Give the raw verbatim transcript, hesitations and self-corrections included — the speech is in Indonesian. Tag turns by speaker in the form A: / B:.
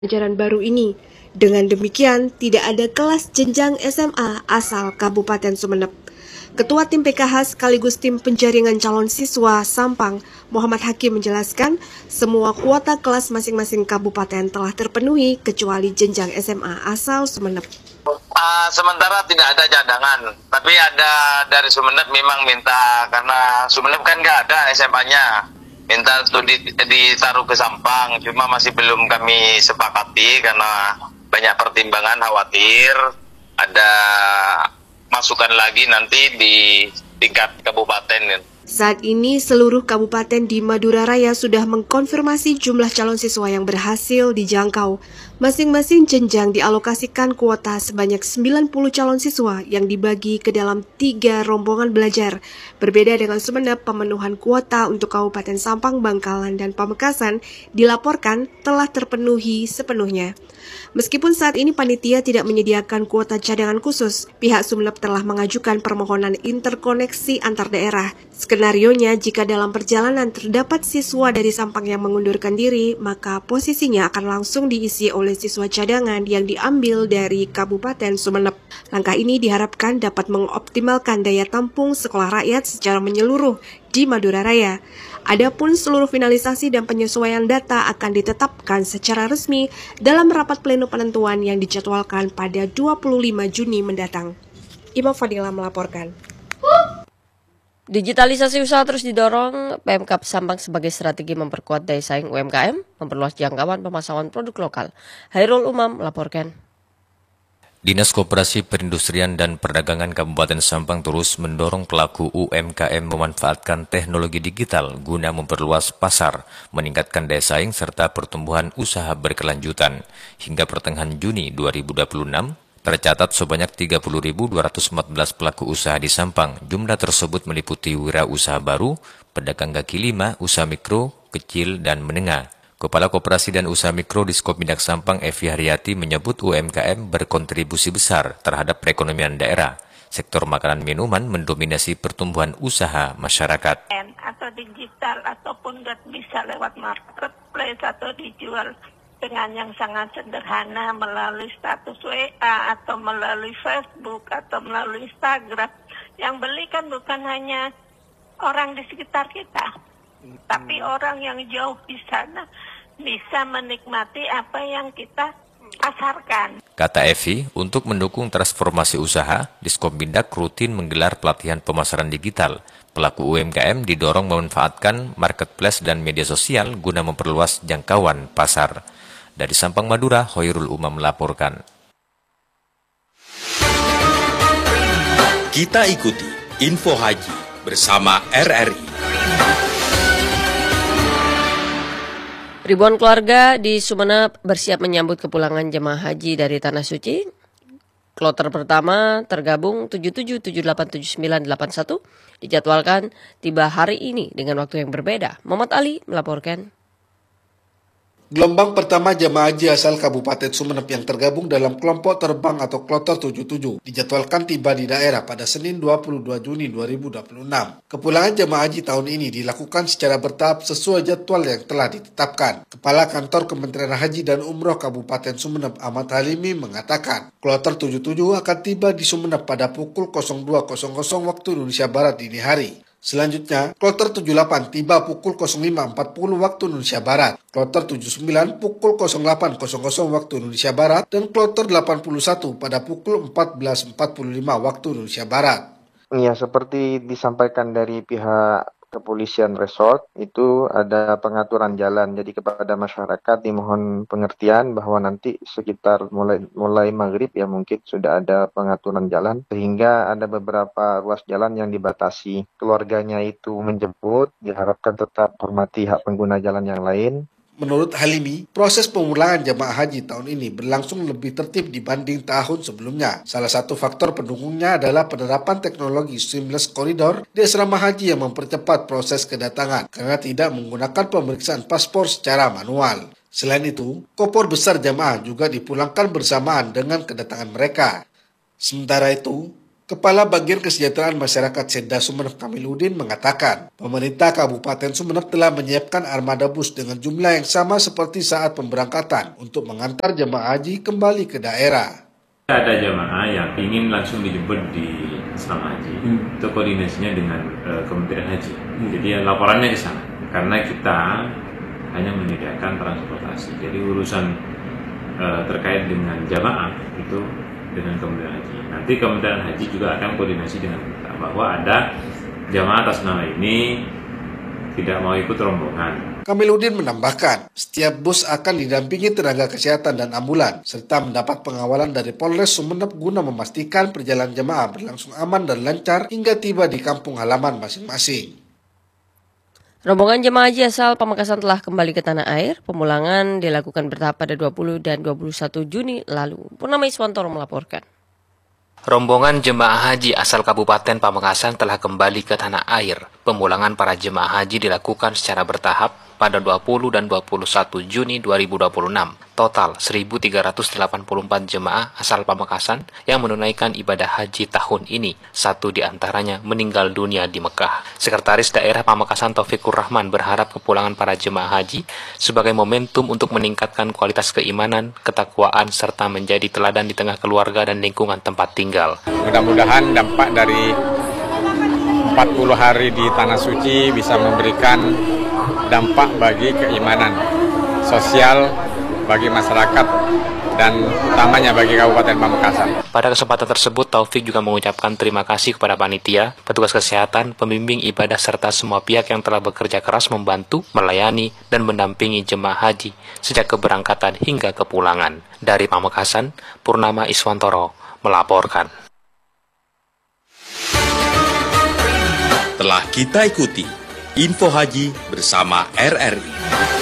A: ajaran baru ini. Dengan demikian, tidak ada kelas jenjang S M A asal Kabupaten Sumeneb. Ketua Tim P K H sekaligus Tim Penjaringan Calon Siswa Sampang, Muhammad Hakim menjelaskan, semua kuota kelas masing-masing kabupaten telah terpenuhi kecuali jenjang S M A asal Sumeneb.
B: Uh, sementara tidak ada cadangan, tapi ada dari Sumeneb memang minta, karena Sumeneb kan nggak ada S M A-nya. Minta untuk ditaruh ke Sampang, cuma masih belum kami sepakati karena banyak pertimbangan, khawatir ada masukan lagi nanti di tingkat kabupaten.
A: Saat ini seluruh kabupaten di Madura Raya sudah mengkonfirmasi jumlah calon siswa yang berhasil dijangkau. Masing-masing jenjang dialokasikan kuota sebanyak sembilan puluh calon siswa yang dibagi ke dalam tiga rombongan belajar. Berbeda dengan Sumeneb, pemenuhan kuota untuk Kabupaten Sampang, Bangkalan, dan Pamekasan dilaporkan telah terpenuhi sepenuhnya. Meskipun saat ini panitia tidak menyediakan kuota cadangan khusus, pihak Sumeneb telah mengajukan permohonan interkoneksi antar daerah. Skenarionya, jika dalam perjalanan terdapat siswa dari Sampang yang mengundurkan diri, maka posisinya akan langsung diisi oleh siswa cadangan yang diambil dari Kabupaten Sumeneb. Langkah ini diharapkan dapat mengoptimalkan daya tampung sekolah rakyat secara menyeluruh di Madura Raya. Adapun seluruh finalisasi dan penyesuaian data akan ditetapkan secara resmi dalam rapat pleno penentuan yang dijadwalkan pada dua puluh lima Juni mendatang. Imam Fadila melaporkan.
C: Digitalisasi usaha terus didorong Pemkab Sampang sebagai strategi memperkuat daya saing U M K M, memperluas jangkauan pemasaran produk lokal. Hairul Umam melaporkan.
D: Dinas Koperasi Perindustrian dan Perdagangan Kabupaten Sampang terus mendorong pelaku U M K M memanfaatkan teknologi digital guna memperluas pasar, meningkatkan daya saing serta pertumbuhan usaha berkelanjutan. Hingga pertengahan Juni dua ribu dua puluh enam, tercatat sebanyak tiga puluh ribu dua ratus empat belas pelaku usaha di Sampang. Jumlah tersebut meliputi wirausaha baru, pedagang kaki lima, usaha mikro, kecil, dan menengah. Kepala Koperasi dan Usaha Mikro di Skopindak Sampang, Evi Haryati, menyebut U M K M berkontribusi besar terhadap perekonomian daerah. Sektor makanan minuman mendominasi pertumbuhan usaha masyarakat.
E: Atau digital ataupun bisa lewat marketplace atau dijual dengan yang sangat sederhana melalui status W A atau melalui Facebook atau melalui Instagram. Yang beli kan bukan hanya orang di sekitar kita, tapi orang yang jauh di sana bisa menikmati apa yang kita pasarkan.
D: Kata Evi, untuk mendukung transformasi usaha, Diskomindak rutin menggelar pelatihan pemasaran digital. Pelaku U M K M didorong memanfaatkan marketplace dan media sosial guna memperluas jangkauan pasar. Dari Sampang, Madura, Hoirul Umam melaporkan.
F: Kita ikuti Info Haji bersama R R I.
C: Ribuan keluarga di Sumeneb bersiap menyambut kepulangan jemaah haji dari Tanah Suci. Kloter pertama tergabung tujuh tujuh, tujuh delapan, tujuh sembilan, delapan satu dijadwalkan tiba hari ini dengan waktu yang berbeda. Muhammad Ali melaporkan.
G: Gelombang pertama jemaah haji asal Kabupaten Sumeneb yang tergabung dalam kelompok terbang atau kloter tujuh tujuh dijadwalkan tiba di daerah pada Senin dua puluh dua Juni dua ribu dua puluh enam. Kepulangan jemaah haji tahun ini dilakukan secara bertahap sesuai jadwal yang telah ditetapkan. Kepala Kantor Kementerian Haji dan Umroh Kabupaten Sumeneb Ahmad Halimi mengatakan, kloter tujuh tujuh akan tiba di Sumeneb pada pukul dua waktu Indonesia Barat dini hari. Selanjutnya, kloter tujuh delapan tiba pukul lima empat puluh waktu Indonesia Barat, kloter tujuh sembilan pukul delapan waktu Indonesia Barat, dan kloter delapan puluh satu pada pukul empat belas empat puluh lima waktu Indonesia Barat.
H: Ya, seperti disampaikan dari pihak kepolisian resort, itu ada pengaturan jalan. Jadi kepada masyarakat dimohon pengertian bahwa nanti sekitar mulai mulai maghrib ya mungkin sudah ada pengaturan jalan, sehingga ada beberapa ruas jalan yang dibatasi. Keluarganya itu menjemput, diharapkan tetap hormati hak pengguna jalan yang lain.
G: Menurut Halimi, proses pemulangan jemaah haji tahun ini berlangsung lebih tertib dibanding tahun sebelumnya. Salah satu faktor pendukungnya adalah penerapan teknologi seamless corridor di asrama haji yang mempercepat proses kedatangan karena tidak menggunakan pemeriksaan paspor secara manual. Selain itu, kopor besar jemaah juga dipulangkan bersamaan dengan kedatangan mereka. Sementara itu, Kepala Bagian Kesejahteraan Masyarakat Setda Sumeneb Kamiluddin mengatakan, pemerintah Kabupaten Sumeneb telah menyiapkan armada bus dengan jumlah yang sama seperti saat pemberangkatan untuk mengantar jemaah haji kembali ke daerah.
I: Ada jemaah yang ingin langsung dijemput di asrama haji, hmm. itu koordinasinya dengan uh, Kementerian Haji. Hmm. Jadi ya, laporannya ke sana, karena kita hanya menyediakan transportasi. Jadi urusan uh, terkait dengan jemaah itu dengan Kementerian Haji. Nanti Kementerian Haji juga akan koordinasi dengan kita bahwa ada jamaah atas nama ini tidak mau ikut rombongan.
G: Kamiluddin menambahkan, setiap bus akan didampingi tenaga kesehatan dan ambulan, serta mendapat pengawalan dari Polres Sumeneb guna memastikan perjalanan jemaah berlangsung aman dan lancar hingga tiba di kampung halaman masing-masing.
C: Rombongan jemaah haji asal Pamekasan telah kembali ke tanah air. Pemulangan dilakukan bertahap pada dua puluh dan dua puluh satu Juni lalu. Purnama Iswantoro melaporkan.
J: Rombongan jemaah haji asal Kabupaten Pamekasan telah kembali ke tanah air. Pemulangan para jemaah haji dilakukan secara bertahap pada dua puluh dan dua puluh satu Juni dua ribu dua puluh enam. Total seribu tiga ratus delapan puluh empat jemaah asal Pamekasan yang menunaikan ibadah haji tahun ini. Satu di antaranya meninggal dunia di Mekah. Sekretaris Daerah Pamekasan Taufikur Rahman berharap kepulangan para jemaah haji sebagai momentum untuk meningkatkan kualitas keimanan, ketakwaan, serta menjadi teladan di tengah keluarga dan lingkungan tempat tinggal.
K: Mudah-mudahan dampak dari empat puluh hari di Tanah Suci bisa memberikan dampak bagi keimanan sosial bagi masyarakat dan utamanya bagi Kabupaten Pamekasan.
J: Pada kesempatan tersebut, Taufik juga mengucapkan terima kasih kepada panitia, petugas kesehatan, pembimbing ibadah, serta semua pihak yang telah bekerja keras membantu, melayani, dan mendampingi jemaah haji sejak keberangkatan hingga kepulangan. Dari Pamekasan, Purnama Iswantoro melaporkan.
F: Telah kita ikuti Info Haji bersama R R I.